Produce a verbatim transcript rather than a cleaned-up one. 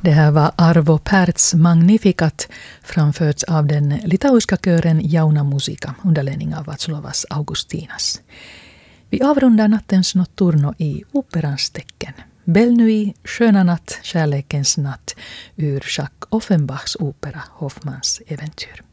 Det här var Arvo Pärts Magnificat framförts av den litauiska kören Jauna Musica under ledning av Vaclovas Augustinas. Vi avrundar nattens notturno i operans tecken. Belle Nuit, Sköna natt, kärlekens natt ur Jacques Offenbachs opera Hoffmanns äventyr.